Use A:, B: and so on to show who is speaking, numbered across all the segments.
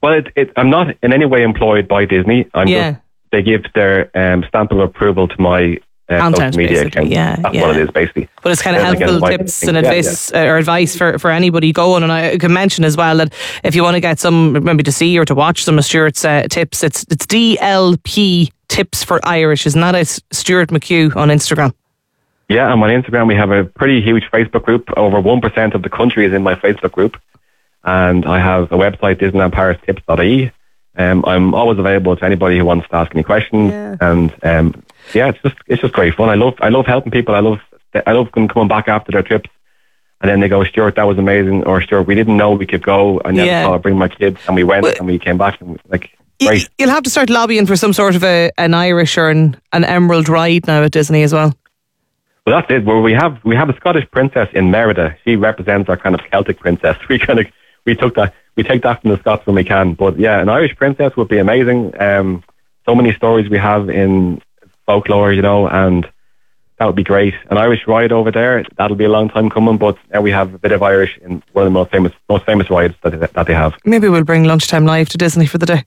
A: Well, I'm not in any way employed by Disney. They give their stamp of approval to my social media account. That's what it is, basically.
B: But it's kind of helpful tips and advice for anybody going. And I can mention as well that if you want to get some, maybe to see or to watch some of Stuart's tips, it's DLP Tips for Irish. Isn't that it? Stuart McHugh on Instagram.
A: Yeah, I'm on Instagram. We have a pretty huge Facebook group. Over 1% of the country is in my Facebook group. And I have a website, DisneylandParisTips.ie. I'm always available to anybody who wants to ask any questions. And it's just great fun. I love helping people. I love them coming back after their trips, and then they go, Stuart, that was amazing, or Stuart, we didn't know we could go. I never thought I'd bring my kids, and we went, and we came back, and great.
B: You'll have to start lobbying for some sort of an Irish or an Emerald ride now at Disney as well.
A: Well, that's it. Well, we have a Scottish princess in Merida. She represents our kind of Celtic princess. We take that from the Scots when we can. But yeah, an Irish princess would be amazing. So many stories we have in folklore, and that would be great. An Irish ride over there, that'll be a long time coming, but now we have a bit of Irish in one of the most famous rides that they have.
B: Maybe we'll bring Lunchtime Live to Disney for the day.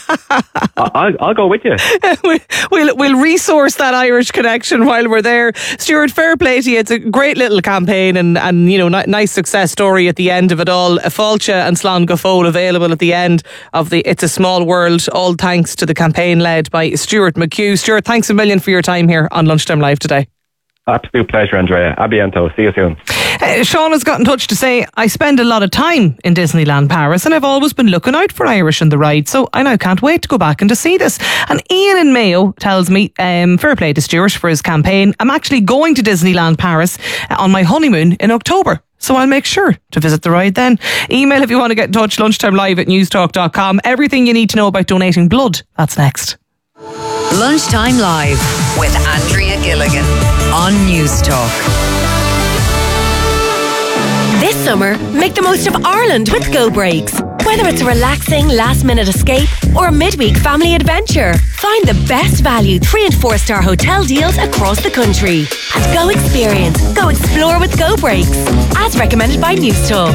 A: I'll go with you.
B: We'll resource that Irish connection while we're there. Stuart, fair play to you. It's a great little campaign and nice success story at the end of it all. Fáilte and Slán go Fóill available at the end of the It's a Small World, all thanks to the campaign led by Stuart McHugh. Stuart, thanks a million for your time here on Lunchtime Live today.
A: Absolute pleasure, Andrea. A bientôt. See you soon.
B: Sean has got in touch to say, I spend a lot of time in Disneyland Paris and I've always been looking out for Irish in the ride, so I now can't wait to go back and to see this. And Ian in Mayo tells me, fair play to Stuart for his campaign. I'm actually going to Disneyland Paris on my honeymoon in October, so I'll make sure to visit the ride then. Email if you want to get in touch, lunchtimelive@newstalk.com. Everything you need to know about donating blood. That's next.
C: Lunchtime Live with Andrea Gilligan on Newstalk.
D: This summer, make the most of Ireland with Go Breaks. Whether it's a relaxing last-minute escape or a midweek family adventure, find the best value 3- and 4-star hotel deals across the country. And go experience, go explore with Go Breaks. As recommended by Newstalk.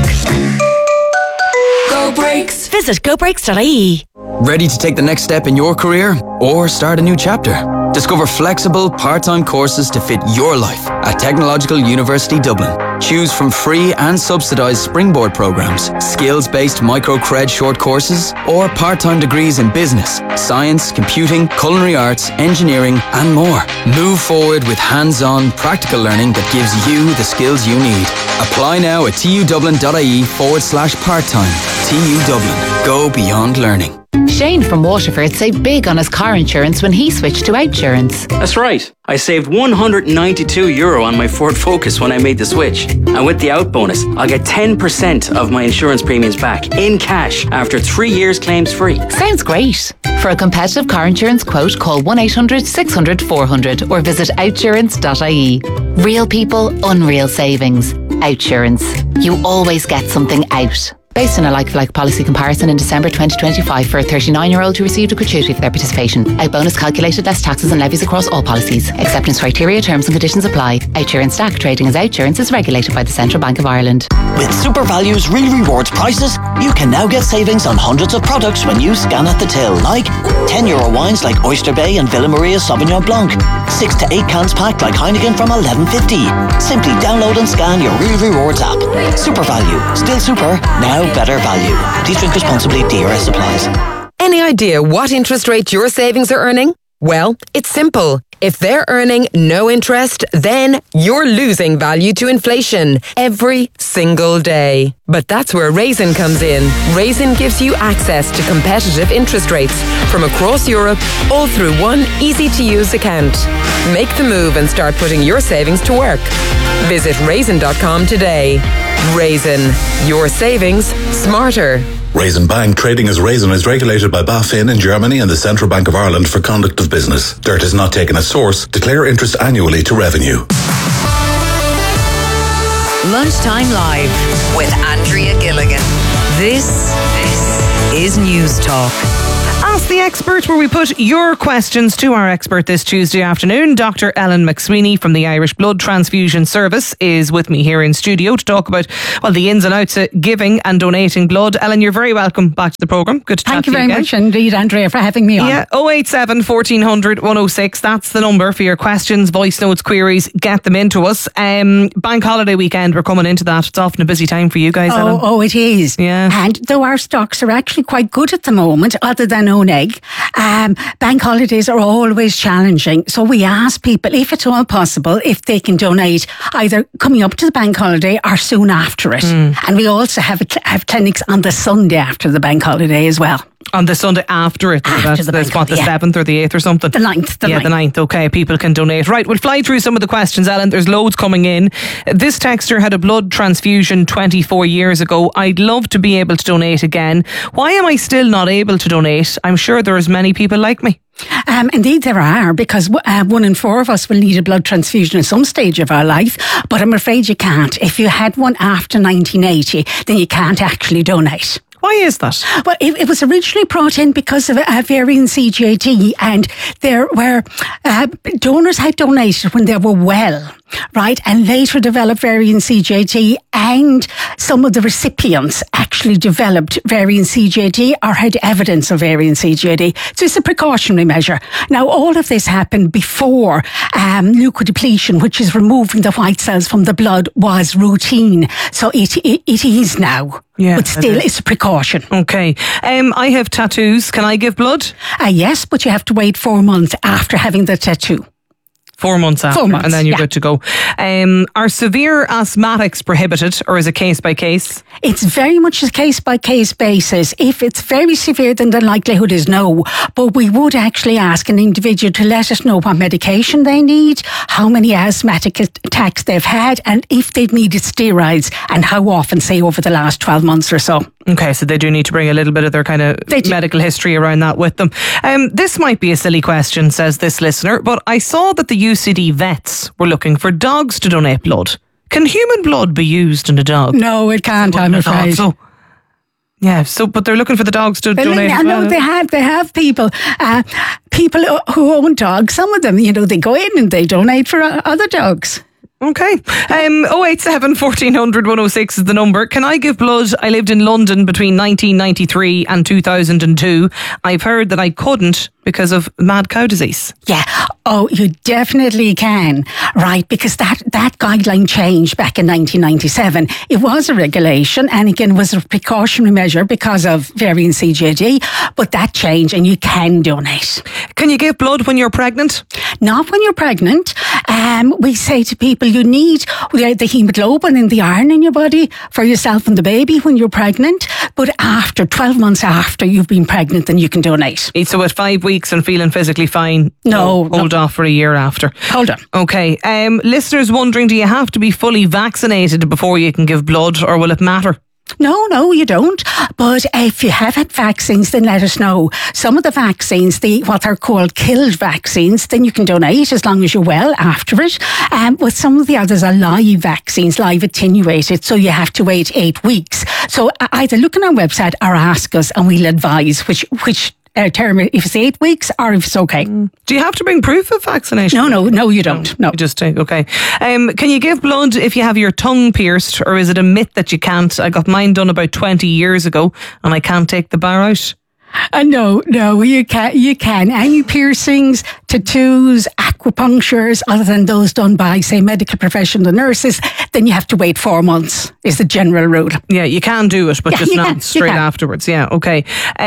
D: Go Breaks. Visit gobreaks.ie.
E: Ready to take the next step in your career or start a new chapter? Discover flexible, part-time courses to fit your life at Technological University Dublin. Choose from free and subsidised springboard programmes, skills-based micro-cred short courses, or part-time degrees in business, science, computing, culinary arts, engineering, and more. Move forward with hands-on, practical learning that gives you the skills you need. Apply now at tudublin.ie/part-time. TU Dublin. Go beyond learning.
F: Shane from Waterford saved big on his car insurance when he switched to Outsurance.
G: That's right. I saved €192 on my Ford Focus when I made the switch. And with the out bonus, I'll get 10% of my insurance premiums back in cash after 3 years claims free.
F: Sounds great. For a competitive car insurance quote, call 1-800-600-400 or visit outsurance.ie. Real people, unreal savings. Outsurance. You always get something out. Based on a like-for-like policy comparison in December 2025 for a 39-year-old who received a gratuity for their participation. Out bonus calculated less taxes and levies across all policies. Acceptance criteria, terms and conditions apply. Outsurance Stack trading as Outsurance is regulated by the Central Bank of Ireland.
H: With Super Value's Real Rewards prices, you can now get savings on hundreds of products when you scan at the till, like €10 wines like Oyster Bay and Villa Maria Sauvignon Blanc, 6 to 8 cans packed like Heineken from $11.50. Simply download and scan your Real Rewards app. Super Value, still super, now better value. Please drink responsibly. DRS applies.
I: Any idea what interest rate your savings are earning? Well, it's simple. If they're earning no interest, then you're losing value to inflation every single day. But that's where Raisin comes in. Raisin gives you access to competitive interest rates from across Europe, all through one easy-to-use account. Make the move and start putting your savings to work. Visit raisin.com today. Raisin, your savings smarter.
J: Raisin Bank trading as Raisin is regulated by BaFin in Germany and the Central Bank of Ireland for conduct of business. Dirt is not taken as source. Declare interest annually to revenue.
C: Lunchtime Live with Andrea Gilligan. This is Newstalk.
B: Ask the Expert, where we put your questions to our expert this Tuesday afternoon. Dr. Ellen McSweeney from the Irish Blood Transfusion Service is with me here in studio to talk about, well, the ins and outs of giving and donating blood. Ellen, you're very welcome back to the programme. Good to chat to you again.
K: Thank you very much indeed, Andrea, for having me on.
B: Yeah, 087 1400 106. That's the number for your questions, voice notes, queries. Get them into us. Bank holiday weekend, we're coming into that. It's often a busy time for you guys, Ellen.
K: Oh, it is.
B: Yeah.
K: And though our stocks are actually quite good at the moment, other than own egg, bank holidays are always challenging. So we ask people, if at all possible, if they can donate either coming up to the bank holiday or soon after it. And we also have clinics on the Sunday after the bank holiday as well.
B: On the Sunday after it.
K: After the bank holiday,
B: 7th or the 8th or something?
K: The 9th.
B: The 9th. Okay, people can donate. Right, we'll fly through some of the questions, Ellen. There's loads coming in. This texter had a blood transfusion 24 years ago. I'd love to be able to donate again. Why am I still not able to donate? I'm sure there's many people like me.
K: Indeed there are, because 1 in 4 of us will need a blood transfusion at some stage of our life, but I'm afraid you can't. If you had one after 1980, then you can't actually donate.
B: Why is that?
K: Well, it was originally brought in because of a variant CGT, and there were donors had donated when they were well, right, and later developed variant CGT, and some of the recipients actually developed variant CGT or had evidence of variant CGT. So it's a precautionary measure. Now, all of this happened before leukodepletion, which is removing the white cells from the blood, was routine. So it is now.
B: Yeah,
K: but still, it's a precaution.
B: Okay. I have tattoos. Can I give blood?
K: Yes, but you have to wait 4 months after having the tattoo.
B: 4 months after,
K: 4 months,
B: and then you're good to go. Are severe asthmatics prohibited, or is it case by case?
K: It's very much a case by case basis. If it's very severe, then the likelihood is no. But we would actually ask an individual to let us know what medication they need, how many asthmatic attacks they've had, and if they've needed steroids, and how often, say, over the last 12 months or so.
B: Okay, so they do need to bring a little bit of their kind of medical history around that with them. This might be a silly question, says this listener, but I saw that the UCD vets were looking for dogs to donate blood. Can human blood be used in a dog?
K: No, it can't, I'm afraid.
B: Yeah, but they're looking for the dogs to donate.
K: No, they have people who own dogs. Some of them, they go in and they donate for other dogs.
B: Okay. 087 1400 106 is the number. Can I give blood? I lived in London between 1993 and 2002. I've heard that I couldn't because of mad cow disease.
K: Yeah. Oh, you definitely can. Right. Because that guideline changed back in 1997. It was a regulation, and again was a precautionary measure because of variant CGD, but that changed and you can donate.
B: Can you give blood when you're pregnant?
K: Not when you're pregnant. We say to people, you need the hemoglobin and the iron in your body for yourself and the baby when you're pregnant, but after 12 months after you've been pregnant, then you can donate.
B: So at 5 weeks and feeling physically fine, hold off for a year after.
K: Hold on.
B: Okay. Listeners wondering, do you have to be fully vaccinated before you can give blood, or will it matter?
K: No, you don't. But if you have had vaccines, then let us know. Some of the vaccines, what are called killed vaccines, then you can donate as long as you're well after it. But some of the others are live vaccines, live attenuated, so you have to wait 8 weeks. So either look on our website or ask us, and we'll advise which term, if it's 8 weeks or if it's okay.
B: Do you have to bring proof of vaccination?
K: No, you don't. No.
B: You just take, okay. Can you give blood if you have your tongue pierced, or is it a myth that you can't? I got mine done about 20 years ago and I can't take the bar out.
K: No, you can. Any piercings, tattoos, acupunctures, other than those done by, say, medical professional nurses, then you have to wait 4 months, is the general rule.
B: Yeah, you can do it, but just not straight afterwards. Yeah, okay.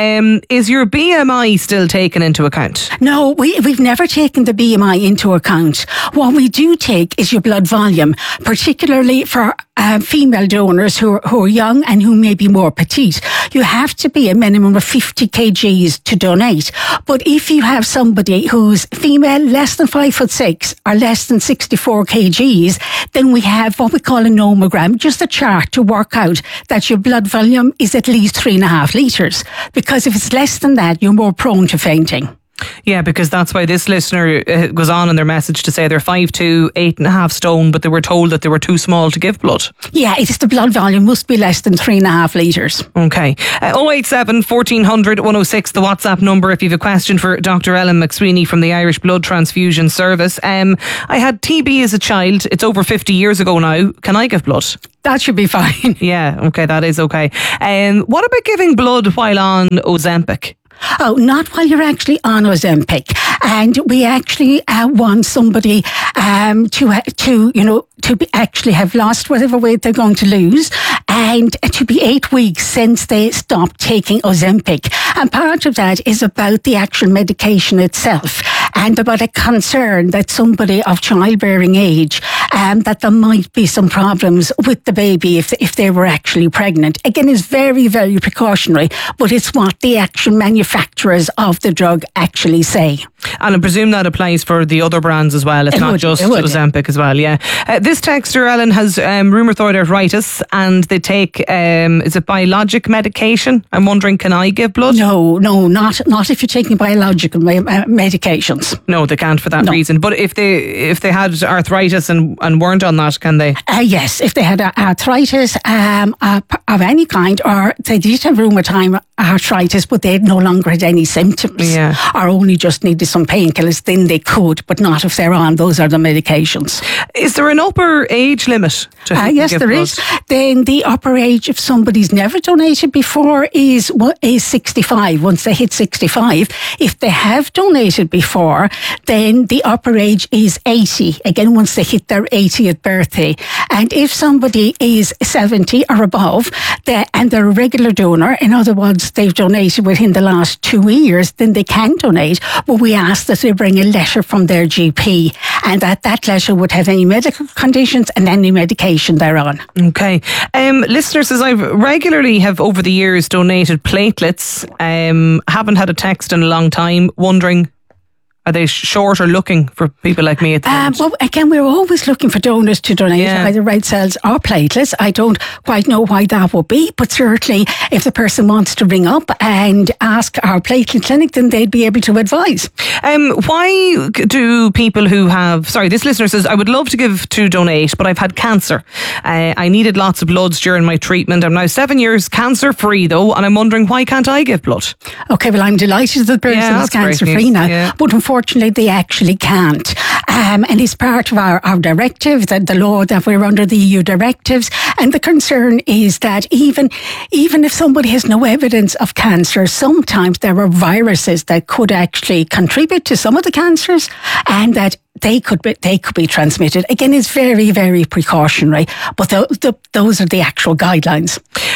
B: Is your BMI still taken into account?
K: No, we've never taken the BMI into account. What we do take is your blood volume, particularly for female donors who are young and who may be more petite. You have to be a minimum of 50 kgs to donate. But if you have somebody who's female, less than 5'6" or less than 64 kgs, then we have what we call a nomogram, just a chart to work out that your blood volume is at least 3.5 litres. Because if it's less than that, you're more prone to fainting.
B: Yeah, because that's why this listener goes on in their message to say they're 5'2", 8.5 stone, but they were told that they were too small to give blood.
K: Yeah, it is the blood volume must be less than 3.5 litres.
B: Okay. 087 1400 106, the WhatsApp number if you have a question for Dr. Ellen McSweeney from the Irish Blood Transfusion Service. I had TB as a child. It's over 50 years ago now. Can I give blood?
K: That should be fine.
B: Yeah, okay, that is okay. What about giving blood while on Ozempic?
K: Oh, not while you're actually on Ozempic. And we actually want somebody to actually have lost whatever weight they're going to lose, and to be 8 weeks since they stopped taking Ozempic. And part of that is about the actual medication itself, and about a concern that somebody of childbearing age, that there might be some problems with the baby if they were actually pregnant. Again, it's very, very precautionary, but it's what the actual manufacturers of the drug actually say.
B: And I presume that applies for the other brands as well. It's not just Ozempic as well, yeah. This texter, Ellen, has rheumatoid arthritis, and they take, is it biologic medication? I'm wondering, can I give blood?
K: No, not if you're taking biological medications.
B: No, they can't for that reason. But if they had arthritis and weren't on that, can they?
K: Yes, if they had arthritis of any kind, or they did have rheumatoid arthritis, but they no longer had any symptoms, or only just needed some painkillers, then they could, but not if they're on those other medications.
B: Is there an upper age limit to
K: yes, there
B: blood?
K: is. Then the upper age, if somebody's never donated before, is 65. Once they hit 65, if they have donated before, then the upper age is 80. Again, once they hit their 80th birthday. And if somebody is 70 or above, and they're a regular donor, in other words, they've donated within the last 2 years, then they can donate. But we ask that they bring a letter from their GP, and that letter would have any medical conditions and any medication they're on.
B: Okay. Listener says, I regularly have over the years donated platelets. Haven't had a text in a long time. Wondering, are they short or looking for people like me at the moment?
K: Well, again, we're always looking for donors to donate either red cells or platelets. I don't quite know why that would be, but certainly if the person wants to ring up and ask our platelet clinic, then they'd be able to advise.
B: Why do people who have... Sorry, this listener says, I would love to donate, but I've had cancer. I needed lots of bloods during my treatment. I'm now 7 years cancer-free, though, and I'm wondering, why can't I give blood?
K: Okay, well, I'm delighted that the person is cancer-free now, but unfortunately they actually can't. And it's part of our directive, the law that we're under, the EU directives. And the concern is that even if somebody has no evidence of cancer, sometimes there are viruses that could actually contribute to some of the cancers, and that they could be transmitted. Again, it's very, very precautionary, but those are the actual guidelines.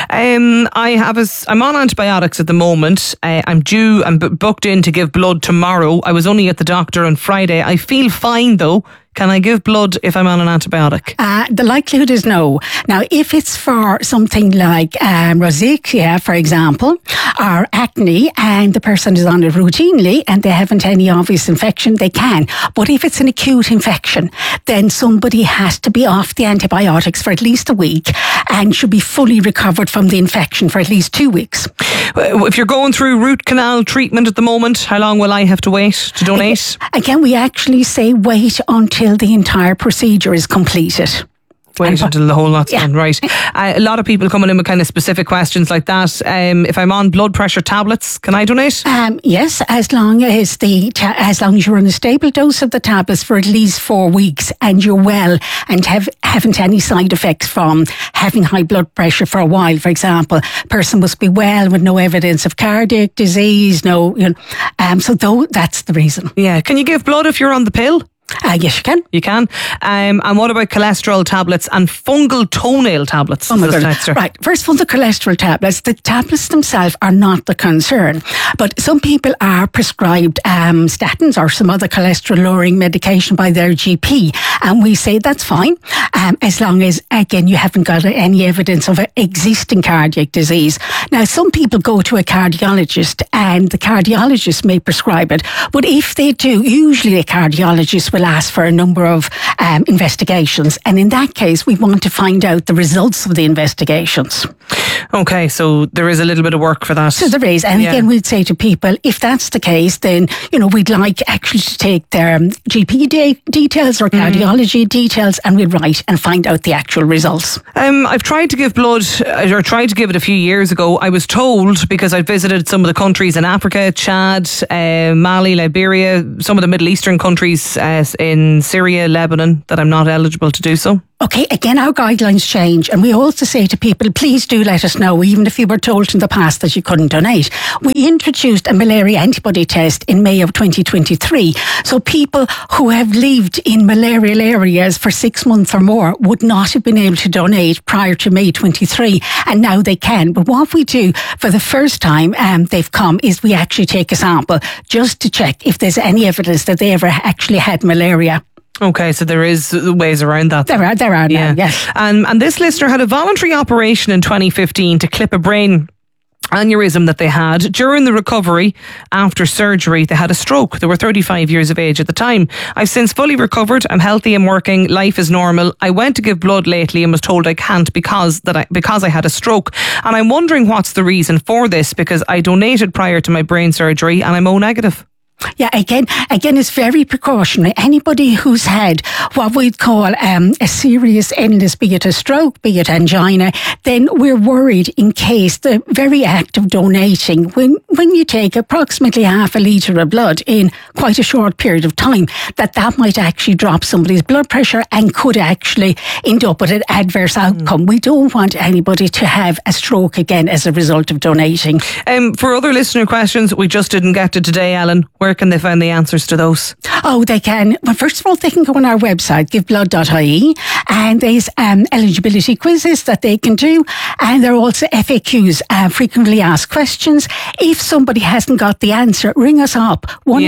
B: I'm on antibiotics at the moment. I'm booked in to give blood tomorrow. I was only at the doctor on Friday. I feel fine though. Can I give blood if I'm on an antibiotic?
K: The likelihood is no. Now, if it's for something like rosacea, for example, or acne, and the person is on it routinely and they haven't any obvious infection, they can. But if it's an acute infection, then somebody has to be off the antibiotics for at least a week and should be fully recovered from the infection for at least 2 weeks.
B: If you're going through root canal treatment at the moment, how long will I have to wait to donate?
K: Again, we actually say wait until the entire procedure is completed.
B: Wait until the whole lot's done, right. A lot of people coming in with kind of specific questions like that. If I'm on blood pressure tablets, can I donate?
K: Yes, as long as you're on a stable dose of the tablets for at least 4 weeks and you're well and haven't any side effects from having high blood pressure for a while. For example, person must be well with no evidence of cardiac disease, so that's the reason.
B: Yeah. Can you give blood if you're on the pill?
K: Yes, you can.
B: You can. And what about cholesterol tablets and fungal toenail tablets?
K: Oh my goodness. Right. First of all, the cholesterol tablets. The tablets themselves are not the concern. But some people are prescribed statins or some other cholesterol-lowering medication by their GP. And we say that's fine, as long as, again, you haven't got any evidence of existing cardiac disease. Now, some people go to a cardiologist and the cardiologist may prescribe it. But if they do, usually a cardiologist will ask for a number of investigations. And in that case, we want to find out the results of the investigations.
B: Okay, so there is a little bit of work for that.
K: So there is. And again, we'd say to people, if that's the case, then, we'd like actually to take their GP details or cardiology details, and we'd write and find out the actual results.
B: I've tried to give blood, or tried to give it a few years ago. I was told, because I visited some of the countries in Africa, Chad, Mali, Liberia, some of the Middle Eastern countries in Syria, Lebanon, that I'm not eligible to do so.
K: Okay, again, our guidelines change, and we also say to people, please do let us know, even if you were told in the past that you couldn't donate. We introduced a malaria antibody test in May of 2023, so people who have lived in malarial areas for 6 months or more would not have been able to donate prior to May 23, and now they can. But what we do for the first time they've come is we actually take a sample just to check if there's any evidence that they ever actually had malaria.
B: Okay, so there is ways around that.
K: There are now, yes.
B: And this listener had a voluntary operation in 2015 to clip a brain aneurysm that they had. During the recovery after surgery, they had a stroke. They were 35 years of age at the time. I've since fully recovered. I'm healthy and working. Life is normal. I went to give blood lately and was told I can't because I had a stroke. And I'm wondering what's the reason for this, because I donated prior to my brain surgery and I'm O negative.
K: Yeah, again, it's very precautionary. Anybody who's had what we'd call a serious illness, be it a stroke, be it angina, then we're worried in case the very act of donating, when you take approximately half a litre of blood in quite a short period of time, that might actually drop somebody's blood pressure and could actually end up with an adverse outcome. We don't want anybody to have a stroke again as a result of donating.
B: For other listener questions we just didn't get to today, Ellen, where can they find the answers to those?
K: Oh, they can. Well, first of all, they can go on our website, giveblood.ie, and there's eligibility quizzes that they can do, and there are also FAQs, frequently asked questions. If somebody hasn't got the answer, ring us up,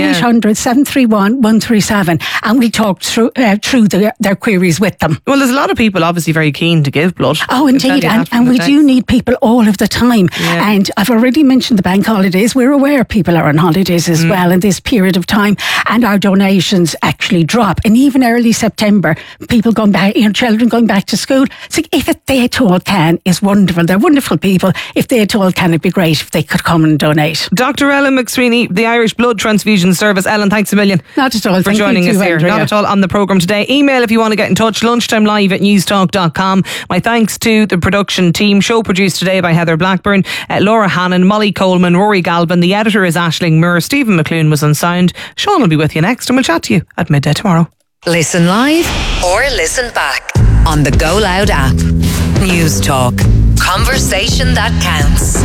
K: 1-800-731-137, and we talk through their queries with them.
B: Well, there's a lot of people obviously very keen to give blood.
K: Oh, indeed, and we do need people all of the time.
B: Yeah.
K: And I've already mentioned the bank holidays. We're aware people are on holidays as well in this period of time, and our donations actually drop. And even early September, people going back, children going back to school. So if they at all can, is wonderful. They're wonderful people. If they at all can, it'd be great if they could come and donate.
B: Dr. Ellen McSweeney, the Irish Blood Transfusion Service. Ellen, thanks a million.
K: Not at all.
B: For joining us here.
K: Andrea.
B: Not at all on the programme today. Email if you want to get in touch, lunchtimelive@newstalk.com. My thanks to the production team. Show produced today by Heather Blackburn, Laura Hannon, Molly Coleman, Rory Galvin. The editor is Aisling Moore. Stephen McClune was on sound. Sean will be with you next, and we'll chat to you at midday tomorrow.
C: Listen live or listen back on the Go Loud app. News Talk. Conversation that counts.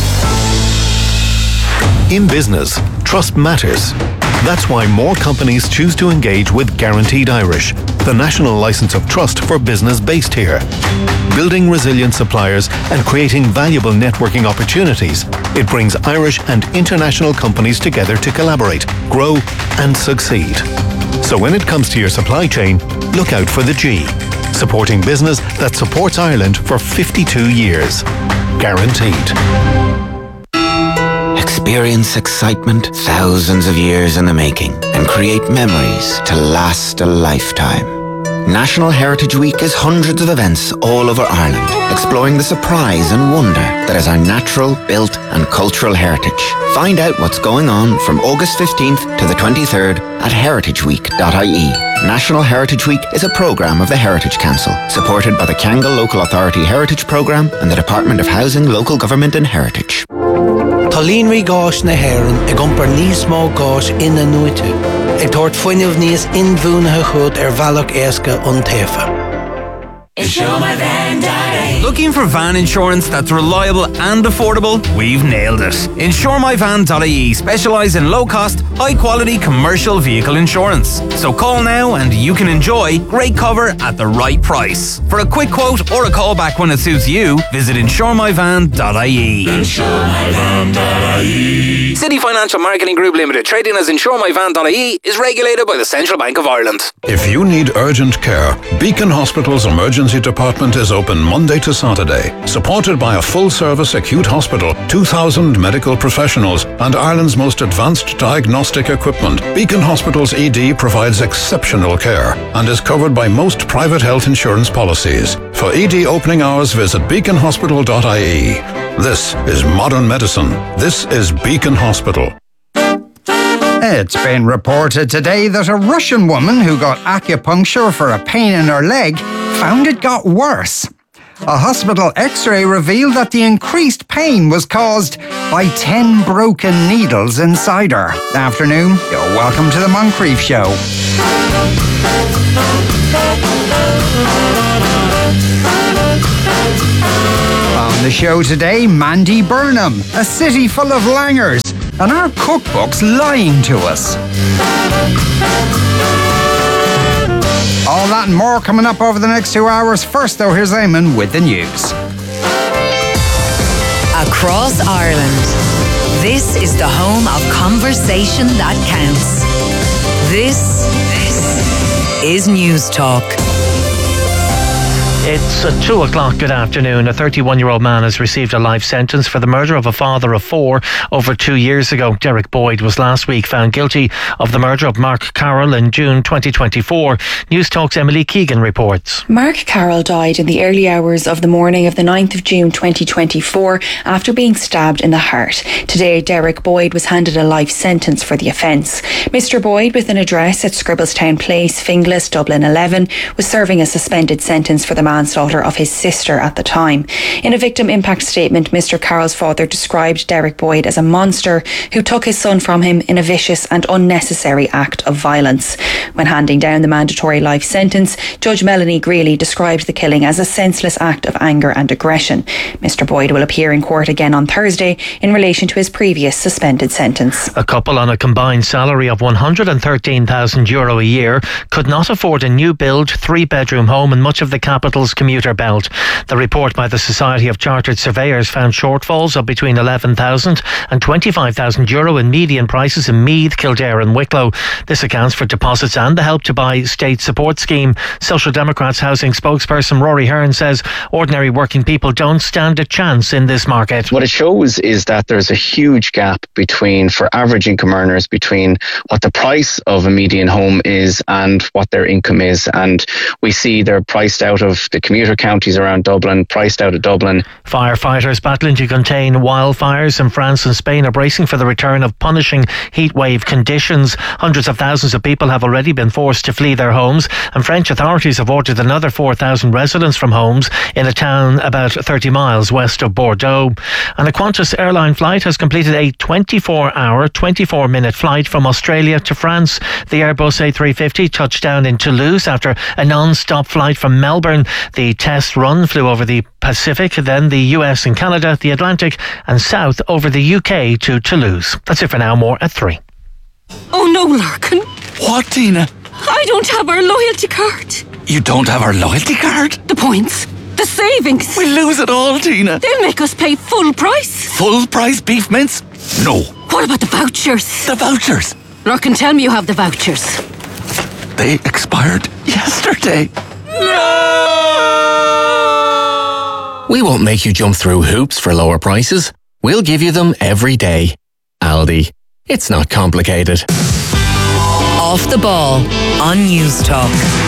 L: In business, trust matters. That's why more companies choose to engage with Guaranteed Irish, the national licence of trust for business based here. Building resilient suppliers and creating valuable networking opportunities, it brings Irish and international companies together to collaborate, grow and succeed. So when it comes to your supply chain, look out for the G. Supporting business that supports Ireland for 52 years. Guaranteed.
M: Experience excitement thousands of years in the making and create memories to last a lifetime. National Heritage Week is hundreds of events all over Ireland, exploring the surprise and wonder that is our natural, built and cultural heritage. Find out what's going on from August 15th to the 23rd at heritageweek.ie. National Heritage Week is a programme of the Heritage Council, supported by the Kangol Local Authority Heritage Programme and the Department of Housing, Local Government and Heritage.
N: Tolín rí gáis na haireann ag iompar níos mó gáis ina nuite. Ag tabhairt foiineamh níos inmhúnathe chud bhealach éasca an taofa.
O: Looking for van insurance that's reliable and affordable? We've nailed it. InsureMyVan.ie specialise in low-cost, high-quality commercial vehicle insurance. So call now and you can enjoy great cover at the right price. For a quick quote or a call back when it suits you, visit InsureMyVan.ie.
P: InsureMyVan.ie.
O: City Financial Marketing Group Limited, trading as InsureMyVan.ie, is regulated by the Central Bank of Ireland.
J: If you need urgent care, Beacon Hospital's emergency department is open Monday to Saturday. Supported by a full-service acute hospital, 2,000 medical professionals, and Ireland's most advanced diagnostic equipment, Beacon Hospital's ED provides exceptional care and is covered by most private health insurance policies. For ED opening hours, visit beaconhospital.ie. This is modern medicine. This is Beacon Hospital.
P: It's been reported today that a Russian woman who got acupuncture for a pain in her leg found it got worse. A hospital x-ray revealed that the increased pain was caused by 10 broken needles inside her. Afternoon, you're welcome to the Moncrief Show. On the show today, Mandy Burnham, a city full of langers, and our cookbooks lying to us. All that and more coming up over the next 2 hours. First, though, here's Eamon with the news.
C: Across Ireland, this is the home of conversation that counts. This is News Talk.
Q: It's 2 o'clock. Good afternoon. A 31-year-old man has received a life sentence for the murder of a father of 4 over 2 years ago. Derek Boyd was last week found guilty of the murder of Mark Carroll in June 2024. News Talk's Emily Keegan reports.
R: Mark Carroll died in the early hours of the morning of the 9th of June 2024 after being stabbed in the heart. Today, Derek Boyd was handed a life sentence for the offence. Mr. Boyd, with an address at Scribbletown Place, Finglas, Dublin 11, was serving a suspended sentence for the manslaughter of his sister at the time. In a victim impact statement, Mr. Carroll's father described Derek Boyd as a monster who took his son from him in a vicious and unnecessary act of violence. When handing down the mandatory life sentence, Judge Melanie Greeley described the killing as a senseless act of anger and aggression. Mr. Boyd will appear in court again on Thursday in relation to his previous suspended sentence.
Q: A couple on a combined salary of €113,000 a year could not afford a new build 3-bedroom home in much of the capital's commuter belt. The report by the Society of Chartered Surveyors found shortfalls of between €11,000 and €25,000 in median prices in Meath, Kildare and Wicklow. This accounts for deposits and the Help to Buy state support scheme. Social Democrats housing spokesperson Rory Hearn says ordinary working people don't stand a chance in this market.
S: What it shows is that there's a huge gap for average income earners between what the price of a median home is and what their income is. And we see they're priced out of the commuter counties around Dublin, priced out of Dublin.
Q: Firefighters battling to contain wildfires in France and Spain are bracing for the return of punishing heatwave conditions. Hundreds of thousands of people have already been forced to flee their homes, and French authorities have ordered another 4,000 residents from homes in a town about 30 miles west of Bordeaux. And a Qantas airline flight has completed a 24-hour, 24-minute flight from Australia to France. The Airbus A350 touched down in Toulouse after a non-stop flight from Melbourne. The test run flew over the Pacific, then the US and Canada, the Atlantic and south over the UK to Toulouse. That's it for now. More at 3.
T: Oh no, Larkin.
U: What, Tina?
T: I don't have our loyalty card.
U: You don't have our loyalty card?
T: The points. The savings.
U: We'll lose it all, Tina.
T: They'll make us pay full price.
U: Full price beef mince? No.
T: What about the vouchers?
U: The vouchers?
T: Larkin, tell me you have the vouchers.
U: They expired yesterday.
V: No! We won't make you jump through hoops for lower prices. We'll give you them every day. Aldi. It's not complicated.
C: Off the Ball on News Talk.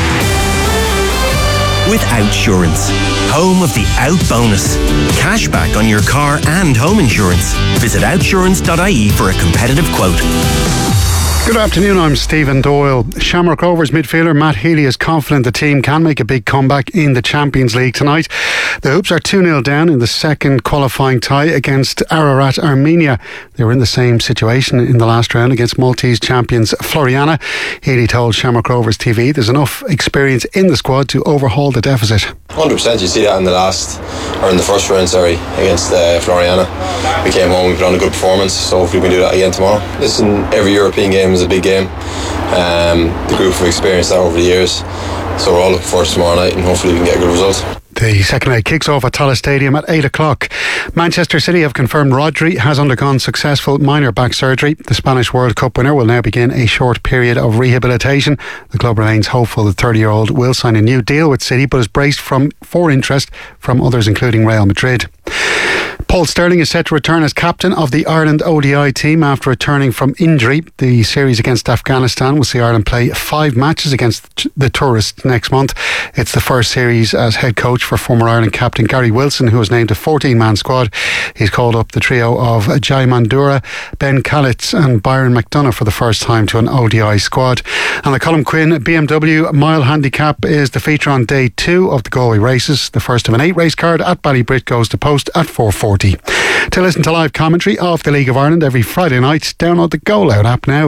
W: With Outsurance, home of the Out Bonus. Cashback on your car and home insurance. Visit outsurance.ie for a competitive quote.
X: Good afternoon, I'm Stephen Doyle. Shamrock Rovers midfielder Matt Healy is confident the team can make a big comeback in the Champions League tonight. The Hoops are 2-0 down in the second qualifying tie against Ararat Armenia. They were in the same situation in the last round against Maltese champions Floriana. Healy told Shamrock Rovers TV there's enough experience in the squad to overhaul the deficit.
Y: 100%, you see that in the first round, against Floriana. We came home, we put on a good performance, so hopefully we can do that again tomorrow. Listen, every European game is a big game. The group have experienced that over the years, so we're all looking forward to tomorrow night and hopefully we can get a good result.
X: The second leg kicks off at Tallaght Stadium at 8 o'clock. Manchester City have confirmed Rodri has undergone successful minor back surgery. The Spanish World Cup winner will now begin a short period of rehabilitation. The club remains hopeful the 30-year-old will sign a new deal with City, but is braced for interest from others, including Real Madrid. Paul Sterling is set to return as captain of the Ireland ODI team after returning from injury. The series against Afghanistan will see Ireland play 5 matches against the tourists next month. It's the first series as head coach for former Ireland captain Gary Wilson, who was named a 14-man squad. He's called up the trio of Jai Mandura, Ben Kalitz and Byron McDonough for the first time to an ODI squad. And the Colm Quinn BMW Mile Handicap is the feature on day 2 of the Galway races. The first of an 8-race card at Ballybrit goes to post at 4:40. To listen to live commentary of the League of Ireland every Friday night, download the Go Loud app now.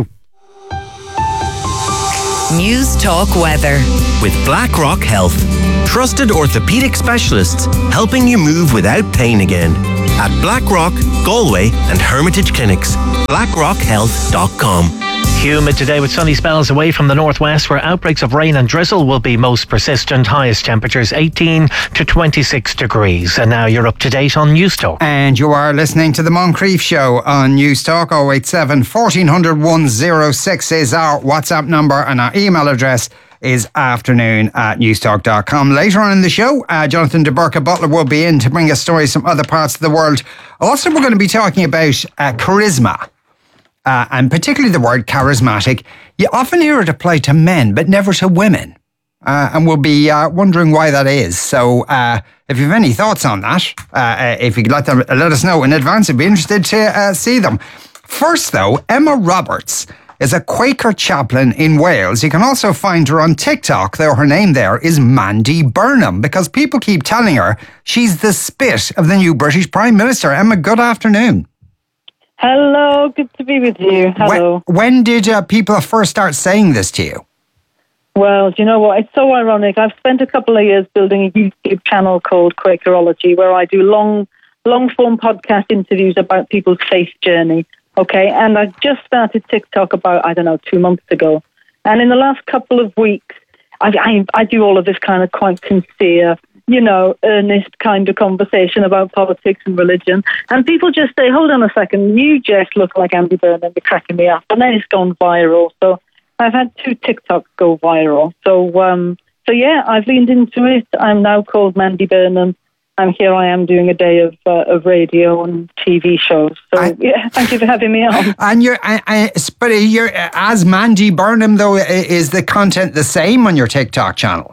C: News Talk Weather
W: with BlackRock Health. Trusted orthopaedic specialists helping you move without pain again. At BlackRock, Galway and Hermitage Clinics. BlackRockHealth.com.
Q: Humid today with sunny spells away from the northwest where outbreaks of rain and drizzle will be most persistent. Highest temperatures 18 to 26 degrees. And now you're up to date on News Talk.
P: And you are listening to the Moncrief Show on News Talk. 087 1400 106 is our WhatsApp number, and our email address is afternoon@newstalk.com. Later on in the show, Jonathan de Burka Butler will be in to bring us stories from other parts of the world. Also, we're going to be talking about charisma. And particularly the word charismatic. You often hear it applied to men, but never to women. And we'll be wondering why that is. So if you have any thoughts on that, if you could let us know in advance, I'd be interested to see them. First, though, Emma Roberts is a Quaker chaplain in Wales. You can also find her on TikTok, though her name there is Mandy Burnham, because people keep telling her she's the spit of the new British Prime Minister. Emma, good afternoon.
A: Hello, good to be with you. Hello.
P: When did people first start saying this to you?
A: Well, do you know what? It's so ironic. I've spent a couple of years building a YouTube channel called Quakerology, where I do long-form podcast interviews about people's faith journey. Okay, and I just started TikTok about, 2 months ago. And in the last couple of weeks, I do all of this kind of quite sincere, earnest kind of conversation about politics and religion. And people just say, hold on a second, you just look like Andy Burnham, you're cracking me up. And then it's gone viral. So I've had 2 TikToks go viral. So yeah, I've leaned into it. I'm now called Mandy Burnham. And here I am doing a day of radio and TV shows. So yeah, thank you for having me on. And
P: you're as Mandy Burnham, though, is the content the same on your TikTok channel?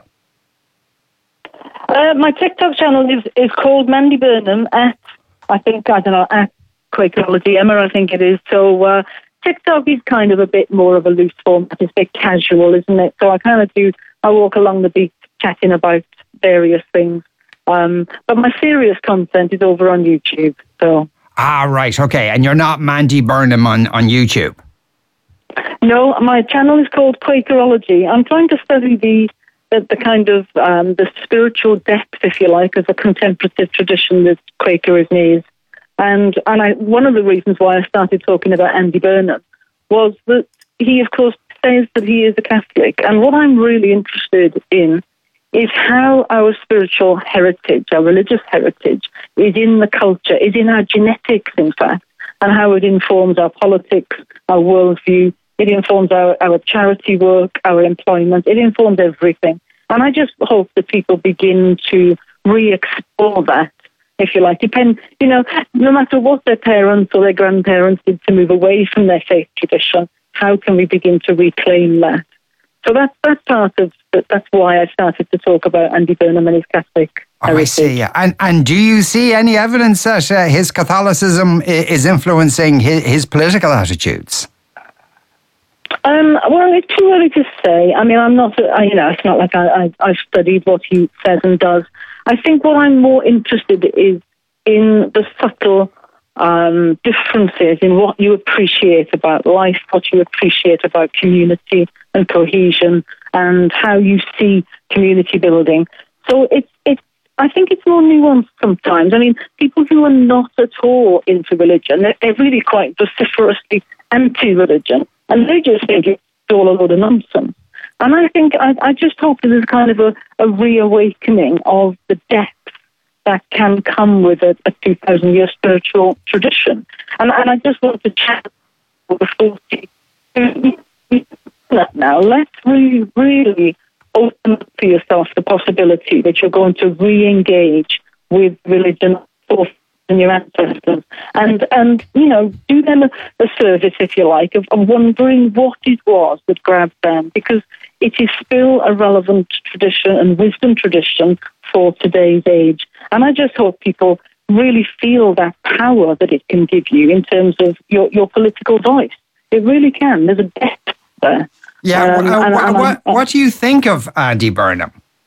A: My TikTok channel is called Mandy Burnham at Quakerology, Emma, I think it is. So TikTok is kind of a bit more of a loose format. It's a bit casual, isn't it? So I walk along the beach chatting about various things. But my serious content is over on YouTube. So.
P: Right, okay. And you're not Mandy Burnham on YouTube?
A: No, my channel is called Quakerology. I'm trying to study the kind of the spiritual depth, if you like, of a contemplative tradition that Quakerism is. And one of the reasons why I started talking about Andy Burnham was that he, of course, says that he is a Catholic. And what I'm really interested in is how our spiritual heritage, our religious heritage, is in the culture, is in our genetics, in fact, and how it informs our politics, our worldview. It informs our charity work, our employment. It informs everything. And I just hope that people begin to re-explore that, if you like. No matter what their parents or their grandparents did to move away from their faith tradition, how can we begin to reclaim that? So that's why I started to talk about Andy Burnham and his Catholic heritage.
P: I see. And do you see any evidence that his Catholicism is influencing his political attitudes?
A: Well, it's too early to say. I mean, I'm not, it's not like I've studied what he says and does. I think what I'm more interested is in the subtle differences in what you appreciate about life, what you appreciate about community and cohesion, and how you see community building. So I think it's more nuanced sometimes. I mean, people who are not at all into religion, they're really quite vociferously anti-religion, and they just think it's all a load of nonsense. And I think, I just hope that there's kind of a reawakening of the depth that can come with a 2,000-year spiritual tradition. And I just want to chat with the 40 now. Let's really open up for yourself the possibility that you're going to re-engage with religion and your ancestors, and do them a service, if you like, of wondering what it was that grabbed them, because it is still a relevant tradition and wisdom tradition for today's age. And I just hope people really feel that power that it can give you in terms of your political voice. It really can. There's a depth there.
P: Yeah. What do you think of Andy Burnham?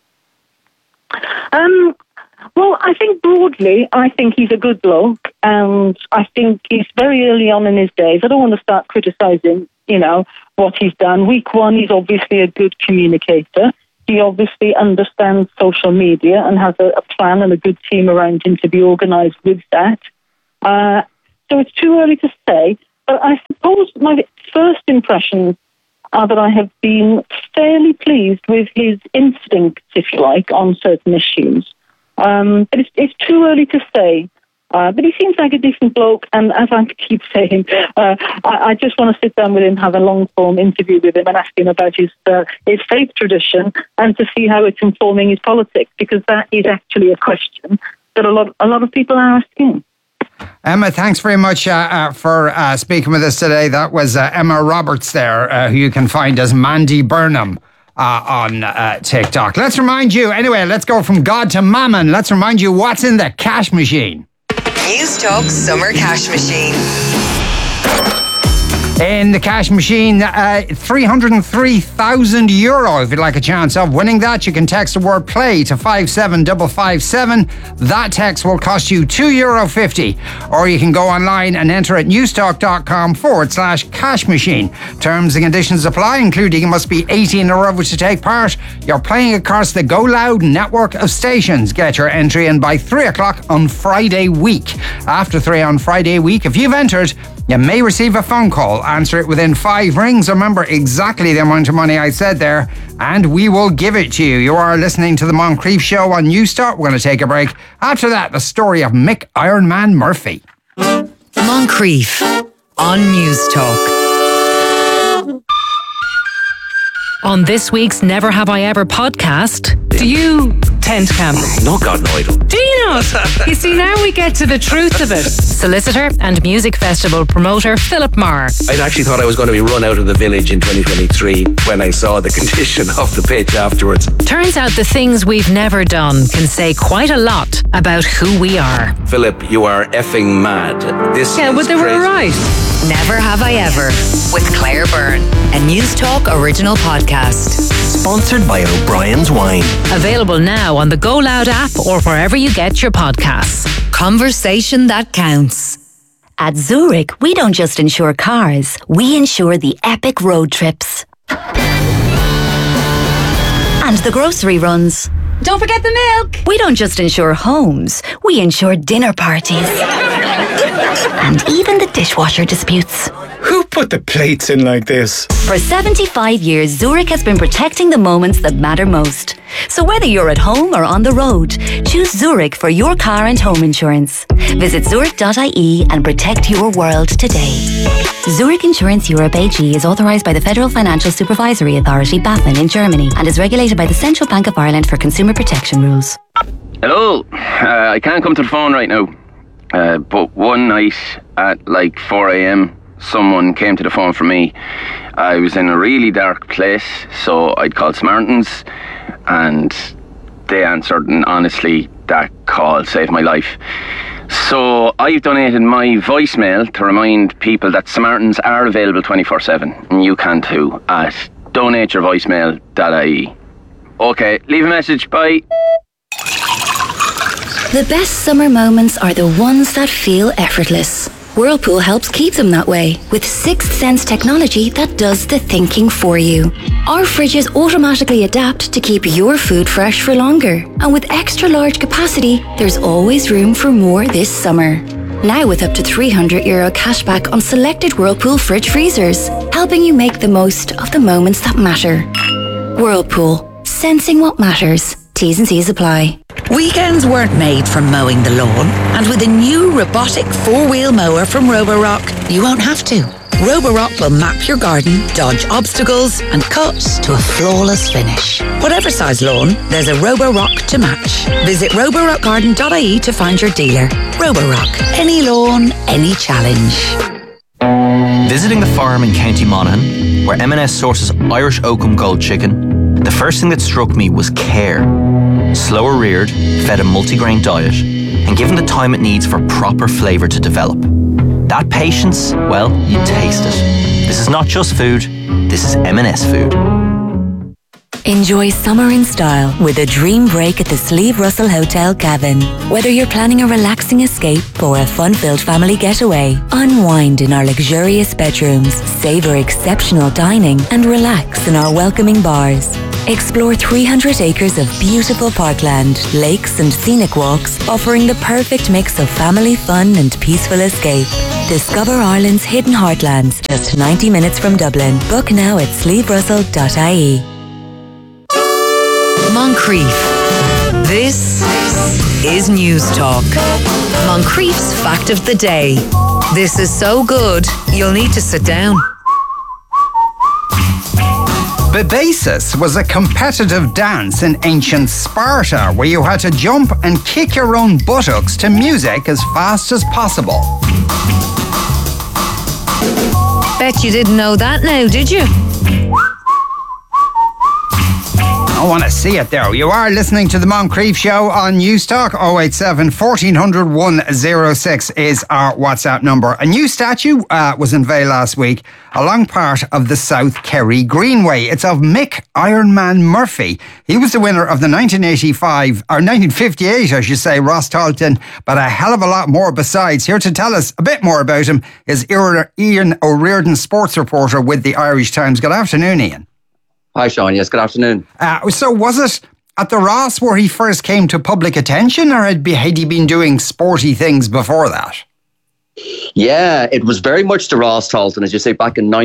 A: Well, I think broadly, I think he's a good bloke, and I think he's very early on in his days. I don't want to start criticising, what he's done. Week one, he's obviously a good communicator. He obviously understands social media and has a plan and a good team around him to be organised with that. So it's too early to say, but I suppose my first impression are that I have been fairly pleased with his instincts, if you like, on certain issues. But it's too early to say. But he seems like a decent bloke, and as I keep saying, I just want to sit down with him, have a long-form interview with him and ask him about his faith tradition and to see how it's informing his politics, because that is actually a question that a lot of people are asking.
P: Emma, thanks very much for speaking with us today. That was Emma Roberts there, who you can find as Mandy Burnham on TikTok. Let's remind you, anyway, let's go from God to Mammon. Let's remind you what's in the cash machine.
C: News Talk Summer Cash Machine.
P: In the cash machine, €303,000. If you'd like a chance of winning that, you can text the word play to 57557. That text will cost you €2.50. Or you can go online and enter at newstalk.com/cash machine. Terms and conditions apply, including you must be 18 or over to take part. You're playing across the Go Loud network of stations. Get your entry in by 3 o'clock on Friday week. After 3 on Friday week, if you've entered, you may receive a phone call. Answer it within 5 rings. Remember exactly the amount of money I said there, and we will give it to you. You are listening to the Moncrief Show on Newstart. We're going to take a break. After that, the story of Mick Ironman Murphy.
C: Moncrief on Newstalk. On this week's Never Have I Ever podcast,
B: do you tent camp?
U: No, God, no, I don't.
B: Do you not? You see, now we get to the truth of it.
C: Solicitor and music festival promoter Philip Marr.
U: I actually thought I was going to be run out of the village in 2023 when I saw the condition of the pitch afterwards.
C: Turns out the things we've never done can say quite a lot about who we are.
U: Philip, you are effing mad.
B: But they were right.
C: Never Have I Ever with Claire Byrne, a News Talk original podcast.
W: Sponsored by O'Brien's Wine.
C: Available now on the Go Loud app or wherever you get your podcasts. Conversation that counts.
D: At Zurich, we don't just insure cars, we insure the epic road trips. And the grocery runs.
T: Don't forget the milk.
D: We don't just insure homes, we insure dinner parties. And even the dishwasher disputes.
E: Who put the plates in like this?
D: For 75 years, Zurich has been protecting the moments that matter most. So whether you're at home or on the road, choose Zurich for your car and home insurance. Visit zurich.ie and protect your world today. Zurich Insurance Europe AG is authorised by the Federal Financial Supervisory Authority, BaFin, in Germany, and is regulated by the Central Bank of Ireland for consumer protection rules.
F: Hello, I can't come to the phone right now, but one night at like 4 a.m, someone came to the phone for me. I was in a really dark place, so I'd called Smartens, and they answered, and honestly, that call saved my life. So I've donated my voicemail to remind people that Smartens are available 24/7, and you can too, at donateyourvoicemail.ie. Okay, leave a message, bye.
D: The best summer moments are the ones that feel effortless. Whirlpool helps keep them that way with Sixth Sense technology that does the thinking for you. Our fridges automatically adapt to keep your food fresh for longer. And with extra large capacity, there's always room for more this summer. Now with up to €300 cashback on selected Whirlpool fridge freezers, helping you make the most of the moments that matter. Whirlpool. Sensing what matters. T's and C's apply.
G: Weekends weren't made for mowing the lawn, and with a new robotic 4-wheel mower from Roborock, you won't have to. Roborock will map your garden, dodge obstacles, and cut to a flawless finish. Whatever size lawn, there's a Roborock to match. Visit roborockgarden.ie to find your dealer. Roborock. Any lawn, any challenge.
H: Visiting the farm in County Monaghan, where M&S sources Irish Oakham Gold chicken, the first thing that struck me was care. Slower reared, fed a multigrain diet, and given the time it needs for proper flavour to develop. That patience, well, you taste it. This is not just food, this is M&S food.
D: Enjoy summer in style with a dream break at the Sleeve Russell Hotel, Cavan. Whether you're planning a relaxing escape or a fun-filled family getaway, unwind in our luxurious bedrooms, savour exceptional dining, and relax in our welcoming bars. Explore 300 acres of beautiful parkland, lakes and scenic walks, offering the perfect mix of family fun and peaceful escape. Discover Ireland's hidden heartlands, just 90 minutes from Dublin. Book now at sleeverussell.ie.
C: Moncrief. This is News Talk. Moncrief's fact of the day. This is so good, you'll need to sit down.
P: Babasis was a competitive dance in ancient Sparta where you had to jump and kick your own buttocks to music as fast as possible.
C: Bet you didn't know that now, did you?
P: I want to see it though. You are listening to the Moncrief Show on Newstalk. 087 1400 106 is our WhatsApp number. A new statue was unveiled last week along part of the South Kerry Greenway. It's of Mick Ironman Murphy. He was the winner of the 1958, I should say, Ross Talton, but a hell of a lot more besides. Here to tell us a bit more about him is Ian O'Riordan, sports reporter with the Irish Times. Good afternoon, Ian.
I: Hi, Sean. Yes, good afternoon.
P: So was it at the Ross where he first came to public attention, or had he been doing sporty things before that?
I: Yeah, it was very much the Ross Talton, as you say, back in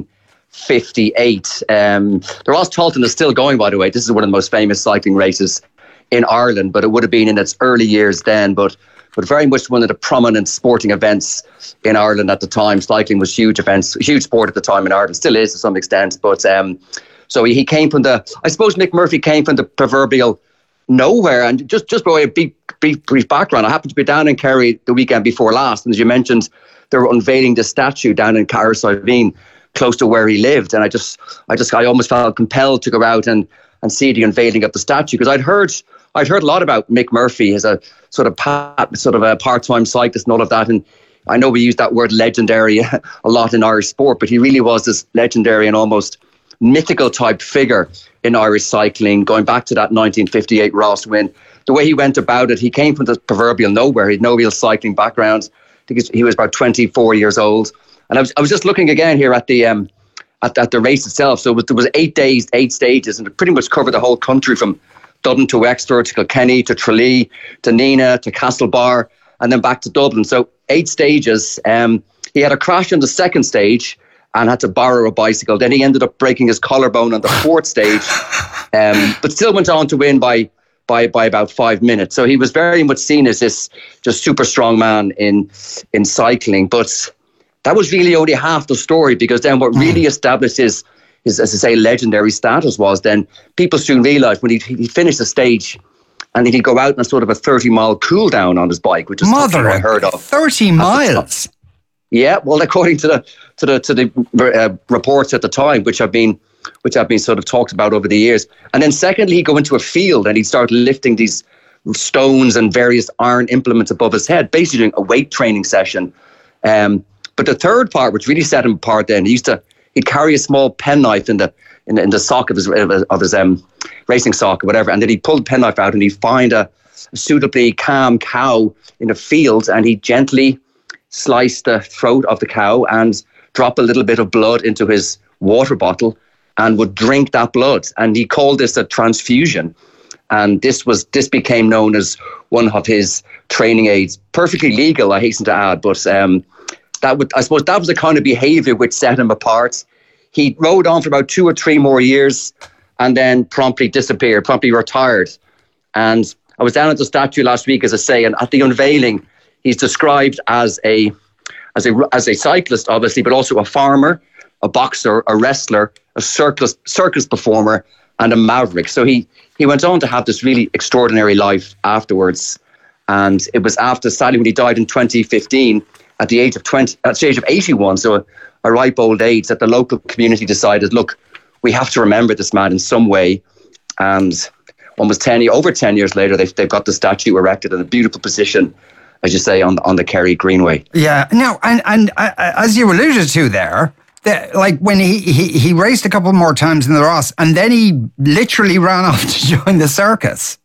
I: 1958. The Ross Talton is still going, by the way. This is one of the most famous cycling races in Ireland, but it would have been in its early years then, but very much one of the prominent sporting events in Ireland at the time. Cycling was huge sport at the time in Ireland, still is to some extent, but... So he came from I suppose Mick Murphy came from the proverbial nowhere. And just by a brief background, I happened to be down in Kerry the weekend before last. And as you mentioned, they were unveiling the statue down in Carrick-Siveen, close to where he lived. And I almost felt compelled to go out and see the unveiling of the statue, because I'd heard a lot about Mick Murphy as a sort of a part-time cyclist and all of that. And I know we use that word legendary a lot in Irish sport, but he really was this legendary and almost mythical type figure in Irish cycling, going back to that 1958 Ross win. The way he went about it, he came from the proverbial nowhere. He had no real cycling background. I think he was about 24 years old. And I was just looking again here at the race itself. So there was 8 days, 8 stages, and it pretty much covered the whole country from Dublin to Wexford to Kilkenny to Tralee to Neenah to Castlebar and then back to Dublin. So 8 stages. He had a crash on the second stage and had to borrow a bicycle. Then he ended up breaking his collarbone on the 4th stage, but still went on to win by about 5 minutes. So he was very much seen as this just super strong man in cycling. But that was really only half the story, because then what really established his, as I say, legendary status was then people soon realised when he finished the stage, and then he'd go out on a sort of a 30-mile cool down on his bike, which is something I heard of.
P: 30 miles?
I: Yeah, well, according to the reports at the time, which have been sort of talked about over the years. And then secondly, he'd go into a field and he'd start lifting these stones and various iron implements above his head, basically doing a weight training session. But the third part, which really set him apart, then he'd carry a small penknife in the sock of his racing sock or whatever, and then he'd pull the penknife out and he'd find a suitably calm cow in a field, and he'd gently slice the throat of the cow and drop a little bit of blood into his water bottle and would drink that blood. And he called this a transfusion. And this became known as one of his training aids. Perfectly legal, I hasten to add, but I suppose that was the kind of behaviour which set him apart. He rode on for about 2 or 3 more years and then promptly disappeared, promptly retired. And I was down at the statue last week, as I say, and at the unveiling, he's described as a cyclist, obviously, but also a farmer, a boxer, a wrestler, a circus performer, and a maverick. So he went on to have this really extraordinary life afterwards. And it was after, sadly, when he died in 2015, at the age of 81, so a ripe old age, that the local community decided, look, we have to remember this man in some way. And almost over 10 years later, they've got the statue erected in a beautiful position, as you say, on the Kerry Greenway.
P: Yeah. Now, and as you alluded to there, like when he raced a couple more times in the Ross, and then he literally ran off to join the circus.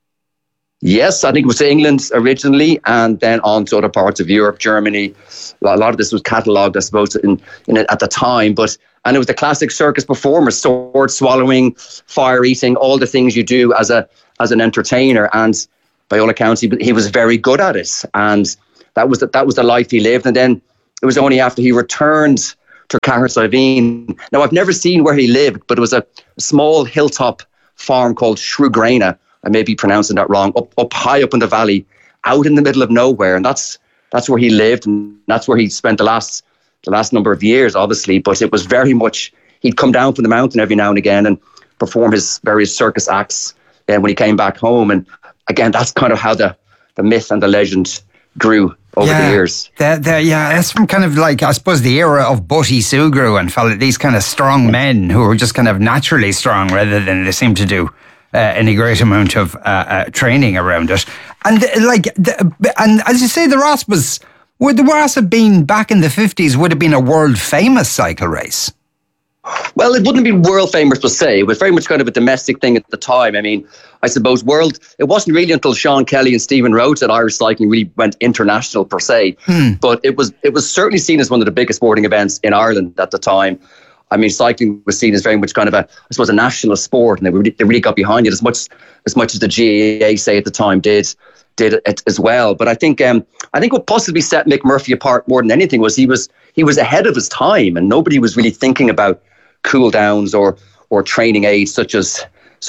I: Yes, I think it was to England originally, and then on to other parts of Europe, Germany. A lot of this was catalogued, I suppose, in at the time. And it was the classic circus performer, sword swallowing, fire eating, all the things you do as an entertainer. And by all accounts, he was very good at it. And that was the life he lived. And then it was only after he returned to Carrickfergus. Now, I've never seen where he lived, but it was a small hilltop farm called Shrewgrana. I may be pronouncing that wrong, up high up in the valley, out in the middle of nowhere. And that's where he lived, and that's where he spent the last number of years, obviously. But it was very much, he'd come down from the mountain every now and again and perform his various circus acts when he came back home. And again, that's kind of how the myth and the legend grew over the years.
P: That's from kind of like, I suppose, the era of Butty Sugru and these kind of strong men who were just kind of naturally strong rather than they seem to do any great amount of training around it. And and as you say, the Ross would the Ross have been back in the 50s, would have been a world famous cycle race?
I: Well, it wouldn't be world famous per se. It was very much kind of a domestic thing at the time. I mean, I suppose it wasn't really until Sean Kelly and Stephen Rhodes that Irish cycling really went international per se. But it was certainly seen as one of the biggest sporting events in Ireland at the time. I mean, cycling was seen as very much kind of a national sport, and they really got behind it as much as the GAA, say, at the time did it as well. But I think what possibly set Mick Murphy apart more than anything was he was ahead of his time, and nobody was really thinking about cool downs or training aids such as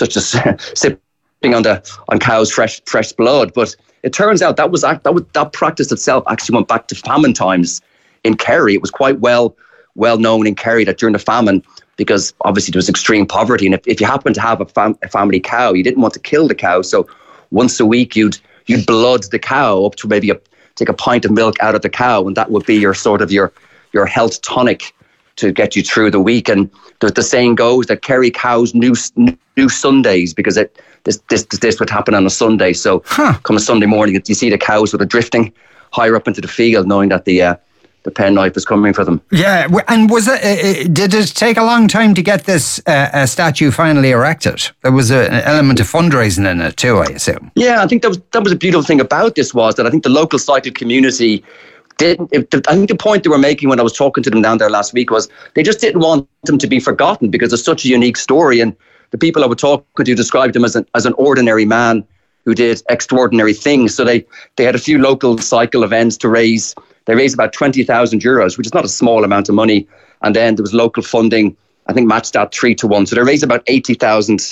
I: sipping on cows' fresh blood. But it turns out that practice itself actually went back to famine times in Kerry. It was quite well known in Kerry that during the famine, because obviously there was extreme poverty, and if you happened to have a family cow, you didn't want to kill the cow, so once a week you'd blood the cow up to maybe take a pint of milk out of the cow, and that would be your sort of your health tonic to get you through the week. And the saying goes that Kerry cows knew Sundays, because this would happen on a Sunday. So come a Sunday morning, you see the cows sort of drifting higher up into the field, knowing that the penknife was coming for them.
P: Yeah, and did it take a long time to get this statue finally erected? There was an element of fundraising in it too, I assume.
I: Yeah, I think that was a beautiful thing about this, was that I think the local cycle community I think the point they were making when I was talking to them down there last week was they just didn't want him to be forgotten, because it's such a unique story, and the people I would talk to described him as an ordinary man who did extraordinary things. So they had a few local cycle events to raise. They raised about €20,000, which is not a small amount of money. And then there was local funding, I think matched that 3-1. So they raised about €80,000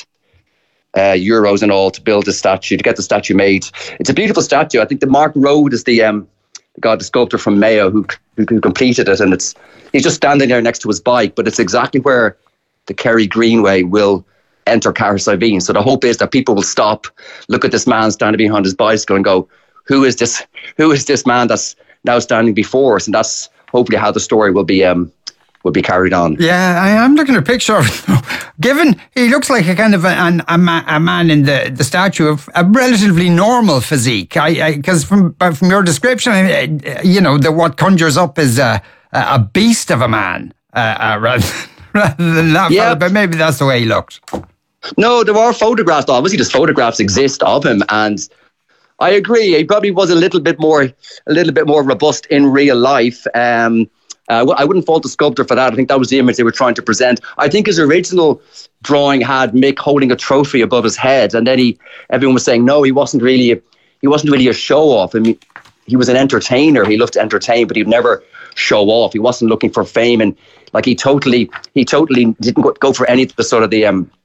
I: in all to build the statue, to get the statue made. It's a beautiful statue. I think that Mark Rode is the sculptor from Mayo who completed it, and he's just standing there next to his bike, but it's exactly where the Kerry Greenway will enter Carrickfergus. So the hope is that people will stop, look at this man standing behind his bicycle and go, who is this man that's now standing before us? And that's hopefully how the story will be carried on.
P: Yeah, I'm looking at a picture of him. Given he looks like a kind of a man in the statue of a relatively normal physique. Because from your description, what conjures up is a beast of a man rather than that. Yeah. But maybe that's the way he looked.
I: No, there are photographs. Obviously, there's photographs exist of him, and I agree. He probably was a little bit more robust in real life. I wouldn't fault the sculptor for that. I think that was the image they were trying to present. I think his original drawing had Mick holding a trophy above his head, and then everyone was saying no, he wasn't really a show off. I mean, he was an entertainer. He loved to entertain, but he'd never show off. He wasn't looking for fame, and like he totally didn't go for any of the sort of the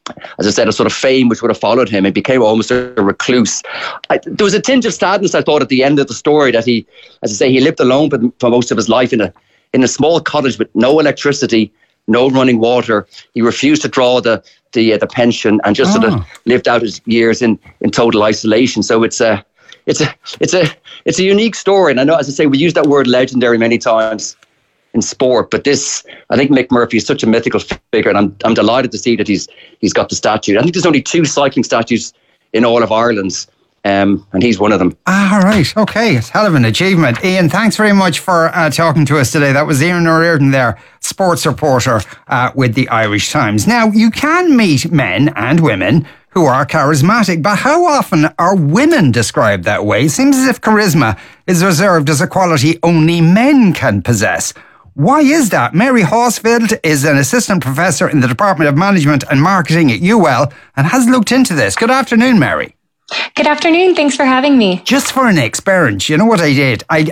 I: as I said, a sort of fame which would have followed him. He became almost a recluse. There was a tinge of sadness, I thought, at the end of the story that he, as I say, he lived alone for most of his life in a small cottage with no electricity, no running water. He refused to draw the pension and just sort of lived out his years in total isolation. So it's a unique story. And I know, as I say, we use that word legendary many times in sport, but this, I think Mick Murphy is such a mythical figure, and I'm delighted to see that he's got the statue. I think there's only 2 cycling statues in all of Ireland, and he's one of them.
P: All right, okay, it's hell of an achievement. Ian, thanks very much for talking to us today. That was Ian O'Riordan there, sports reporter with the Irish Times. Now, you can meet men and women who are charismatic, but how often are women described that way? It seems as if charisma is reserved as a quality only men can possess. Why is that? Mary Horsfield is an assistant professor in the Department of Management and Marketing at UL and has looked into this. Good afternoon, Mary.
K: Good afternoon. Thanks for having me.
P: Just for an experiment, you know what I did? I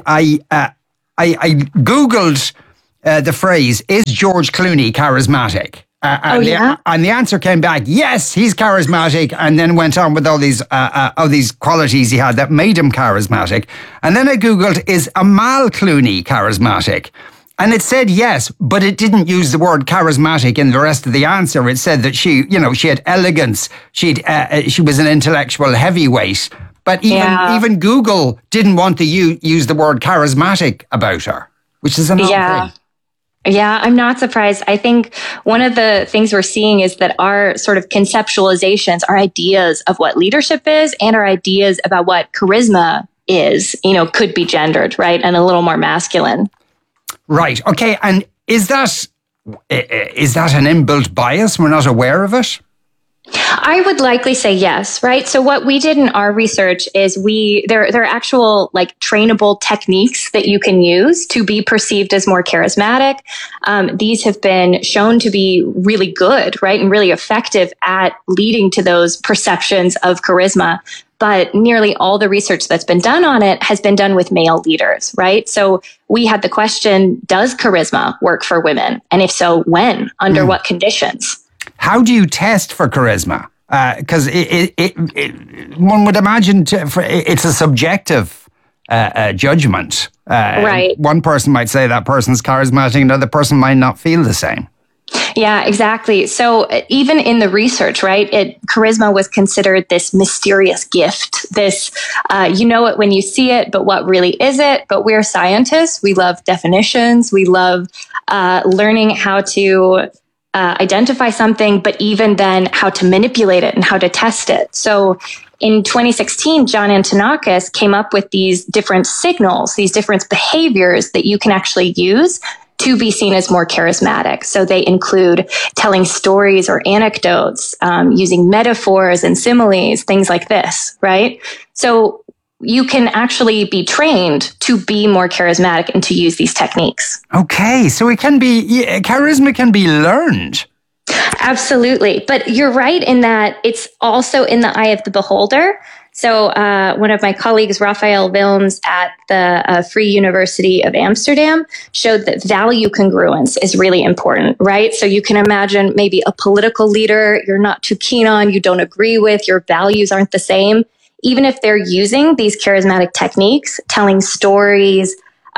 P: Googled the phrase, is George Clooney charismatic? And the answer came back, yes, he's charismatic, and then went on with all these qualities he had that made him charismatic. And then I Googled, is Amal Clooney charismatic? And it said yes, but it didn't use the word charismatic in the rest of the answer. It said that she had elegance. She was an intellectual heavyweight. But even Google didn't want to use the word charismatic about her, which is an odd thing.
K: Yeah, I'm not surprised. I think one of the things we're seeing is that our sort of conceptualizations, our ideas of what leadership is and our ideas about what charisma is, could be gendered, right? And a little more masculine.
P: Right. Okay. And is that an inbuilt bias? We're not aware of it?
K: I would likely say yes, right? So what we did in our research is there are actual trainable techniques that you can use to be perceived as more charismatic. These have been shown to be really good, right? And really effective at leading to those perceptions of charisma. But nearly all the research that's been done on it has been done with male leaders, right? So we had the question, does charisma work for women? And if so, when? Under what conditions?
P: How do you test for charisma? Because one would imagine it's a subjective judgment.
K: Right.
P: One person might say that person's charismatic, another person might not feel the same.
K: Yeah, exactly. So even in the research, right, charisma was considered this mysterious gift. This, you know it when you see it, but what really is it? But we're scientists. We love definitions. We love learning how to identify something, but even then how to manipulate it and how to test it. So in 2016, John Antonakis came up with these different signals, these different behaviors that you can actually use to be seen as more charismatic. So they include telling stories or anecdotes, using metaphors and similes, things like this, right? So you can actually be trained to be more charismatic and to use these techniques. Okay, so
P: charisma can be learned.
K: Absolutely. But you're right in that it's also in the eye of the beholder. So one of my colleagues, Raphael Wilms at the Free University of Amsterdam, showed that value congruence is really important, right? So you can imagine maybe a political leader you're not too keen on, you don't agree with, your values aren't the same. Even if they're using these charismatic techniques, telling stories,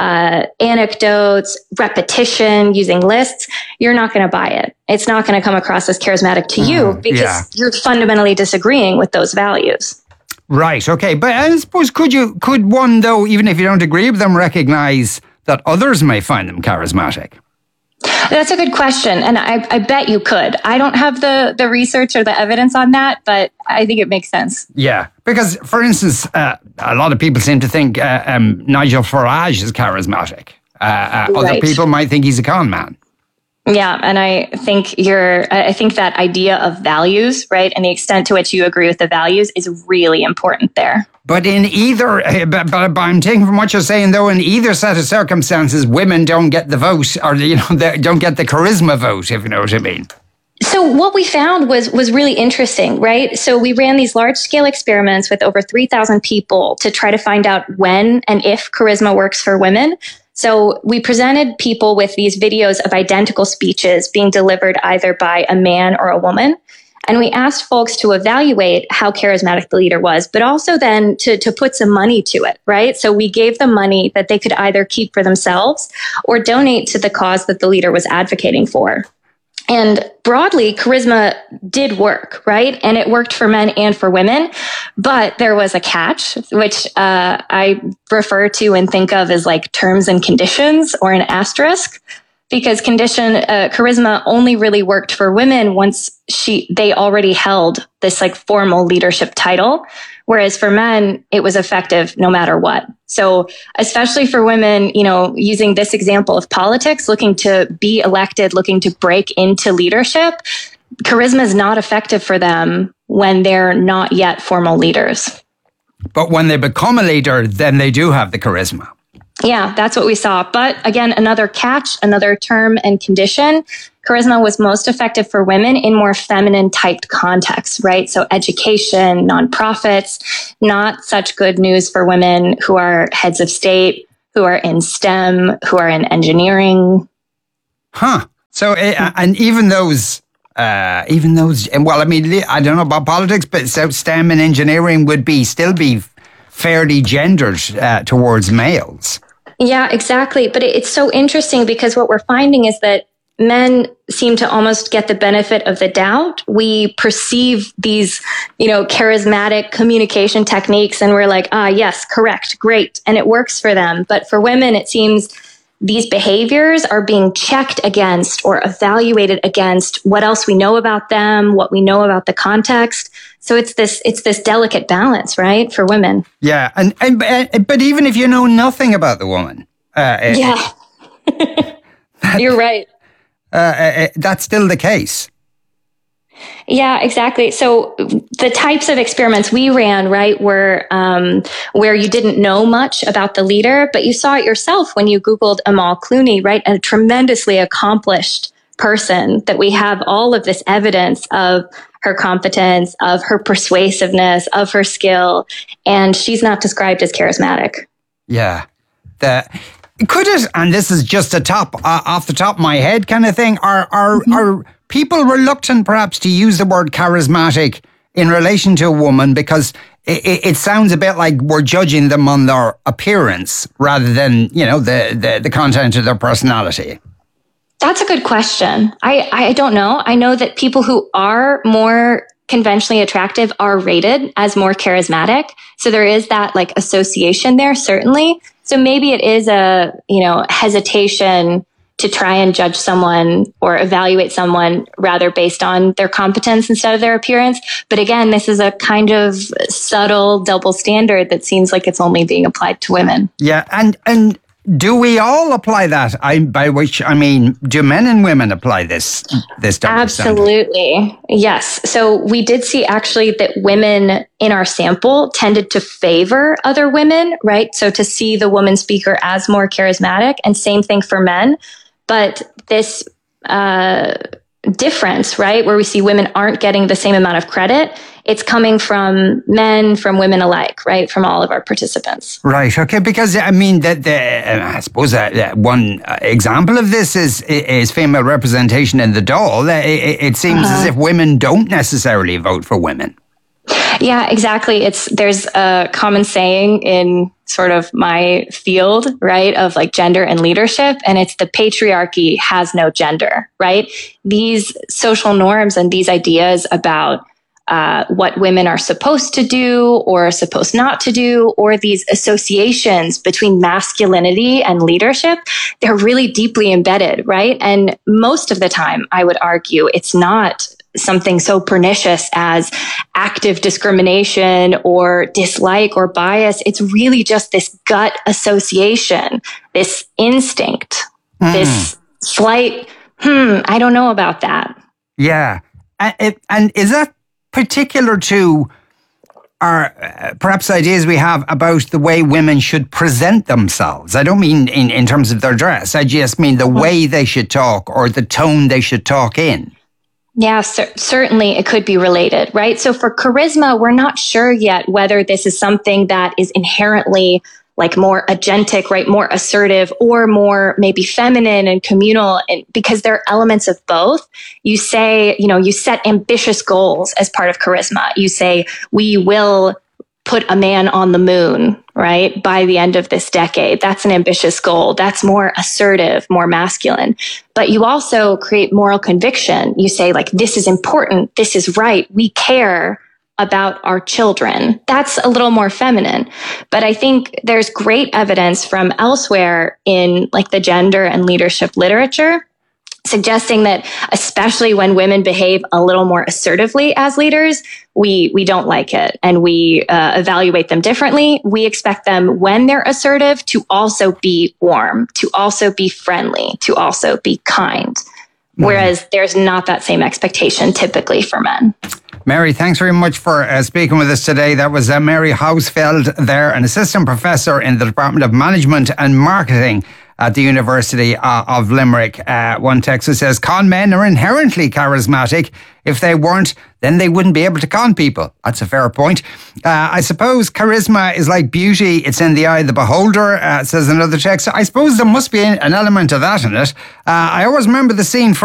K: anecdotes, repetition, using lists, you're not going to buy it. It's not going to come across as charismatic to you because you're fundamentally disagreeing with those values.
P: Right. Okay. But I suppose could one, though, even if you don't agree with them, recognize that others may find them charismatic?
K: That's a good question. And I bet you could. I don't have the research or the evidence on that, but I think it makes sense.
P: Yeah. Because, for instance, a lot of people seem to think Nigel Farage is charismatic. Other people might think he's a con man.
K: Yeah, and I think that idea of values, right, and the extent to which you agree with the values is really important there.
P: But in either, but I'm taking from what you're saying, though, in either set of circumstances, women don't get the vote, or they don't get the charisma vote, if you know what I mean.
K: So what we found was really interesting, right? So we ran these large-scale experiments with over 3,000 people to try to find out when and if charisma works for women. So we presented people with these videos of identical speeches being delivered either by a man or a woman. And we asked folks to evaluate how charismatic the leader was, but also then to put some money to it, right? So we gave them money that they could either keep for themselves or donate to the cause that the leader was advocating for. And broadly, charisma did work, right? And it worked for men and for women. But there was a catch, which I refer to and think of as like terms and conditions or an asterisk, because charisma only really worked for women once they already held this like formal leadership title. Whereas for men, it was effective no matter what. So especially for women, using this example of politics, looking to be elected, looking to break into leadership, charisma is not effective for them when they're not yet formal leaders.
P: But when they become a leader, then they do have the charisma.
K: Yeah, that's what we saw. But again, another catch, another term and condition. Charisma was most effective for women in more feminine typed contexts, right? So education, nonprofits, not such good news for women who are heads of state, who are in STEM, who are in engineering.
P: Huh. So, and even those, well, I mean, I don't know about politics, but so STEM and engineering would still be fairly gendered towards males.
K: Yeah, exactly. But it's so interesting because what we're finding is that men seem to almost get the benefit of the doubt. We perceive these, charismatic communication techniques and we're like, yes, correct, great. And it works for them. But for women, it seems these behaviors are being checked against or evaluated against what else we know about them, what we know about the context. So it's this delicate balance, right, for women.
P: Yeah, but even if you know nothing about the woman,
K: you're right.
P: That's still the case.
K: Yeah, exactly. So the types of experiments we ran, right, were where you didn't know much about the leader, but you saw it yourself when you Googled Amal Clooney, right, a tremendously accomplished person that we have all of this evidence of her competence, of her persuasiveness, of her skill, and she's not described as charismatic.
P: Yeah. Could it, and this is just off the top of my head kind of thing, are people reluctant perhaps to use the word charismatic in relation to a woman because it sounds a bit like we're judging them on their appearance rather than, the content of their personality?
K: That's a good question. I don't know. I know that people who are more conventionally attractive are rated as more charismatic. So there is that like association there, certainly. So maybe it is a, hesitation to try and judge someone or evaluate someone rather based on their competence instead of their appearance. But again, this is a kind of subtle double standard that seems like it's only being applied to women.
P: Yeah. And do we all apply that? By which I mean, do men and women apply this double
K: Absolutely.
P: standard?
K: Yes. So we did see actually that women in our sample tended to favor other women, right? So to see the woman speaker as more charismatic, and same thing for men. But this difference, right, where we see women aren't getting the same amount of credit, it's coming from men, from women alike, right, from all of our participants.
P: Right, okay, because I mean, I suppose one example of this is female representation in the Dáil. It seems as if women don't necessarily vote for women.
K: Yeah, exactly. There's a common saying in sort of my field, right, of like gender and leadership, and it's the patriarchy has no gender, right? These social norms and these ideas about what women are supposed to do or supposed not to do, or these associations between masculinity and leadership, they're really deeply embedded, right? And most of the time, I would argue, it's not something so pernicious as active discrimination or dislike or bias. It's really just this gut association, this instinct, this slight, I don't know about that.
P: Yeah. And is that particular to our perhaps ideas we have about the way women should present themselves? I don't mean in terms of their dress. I just mean the way they should talk or the tone they should talk in.
K: Yeah, certainly it could be related, right? So for charisma, we're not sure yet whether this is something that is inherently like more agentic, right? More assertive, or more maybe feminine and communal, and because there are elements of both. You say, you set ambitious goals as part of charisma. You say, we will put a man on the moon, right? By the end of this decade. That's an ambitious goal. That's more assertive, more masculine. But you also create moral conviction. You say, like, this is important. This is right. We care about our children. That's a little more feminine. But I think there's great evidence from elsewhere in like the gender and leadership literature suggesting that especially when women behave a little more assertively as leaders, we don't like it and we evaluate them differently. We expect them, when they're assertive, to also be warm, to also be friendly, to also be kind. Whereas there's not that same expectation typically for men.
P: Mary, thanks very much for speaking with us today. That was Mary Hausfeld there, an assistant professor in the Department of Management and Marketing at the University of Limerick. One texter says, con men are inherently charismatic. If they weren't, then they wouldn't be able to con people. That's a fair point. I suppose charisma is like beauty. It's in the eye of the beholder, says another texter. I suppose there must be an element of that in it. I always remember the scene from